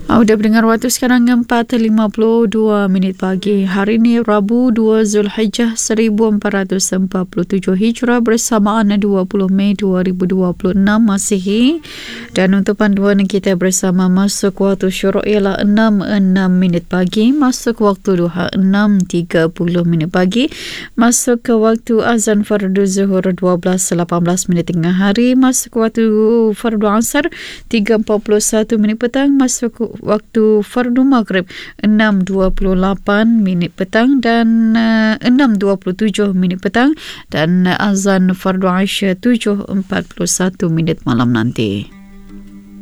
Udah pendengar, waktu sekarang 4.52 pagi. Hari ini Rabu 2 Zulhijjah 1447 Hijrah bersamaan 20 Mei 2026 Masihi. Dan untuk panduan kita bersama masuk waktu syuruk ialah 6.06 pagi, masuk waktu duha 6.30 pagi, masuk ke waktu azan fardu zuhur 12.18 tengah hari, masuk waktu fardu asar 3.41 petang, masuk waktu fardu maghrib 6.28 petang dan 6.27 petang, dan azan fardu isya 7.41 malam nanti.